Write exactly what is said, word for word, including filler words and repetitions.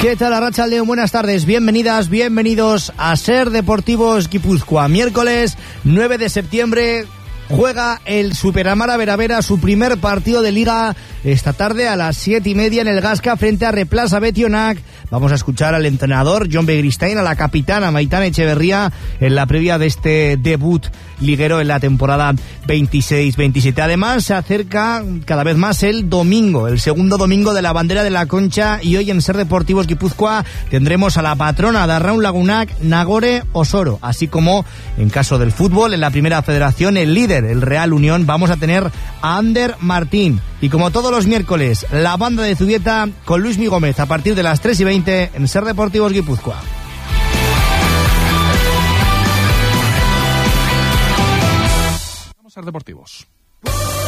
¿Qué tal, Arratsaldeon? Buenas tardes, bienvenidas, bienvenidos a Ser Deportivos Guipúzcoa. Miércoles nueve de septiembre juega el Superamara Veravera su primer partido de Liga esta tarde a las siete y media en el Gasca frente a Replaza Betionac. Vamos a escuchar al entrenador Jon Begristain, a la capitana Maitane Echeverría en la previa de este debut liguero en la temporada veintiséis veintisiete. Además, se acerca cada vez más el domingo, el segundo domingo de la bandera de la Concha, y hoy en Ser Deportivos Guipúzcoa tendremos a la patrona de Arraun Lagunac, Nagore Osoro, así como, en caso del fútbol, en la primera federación, el líder, el Real Unión, vamos a tener a Ander Martín. Y como todos los miércoles, la banda de Zubieta con Luismi Gómez a partir de las tres y veinte en Ser Deportivos Guipúzcoa. Vamos a Ser Deportivos.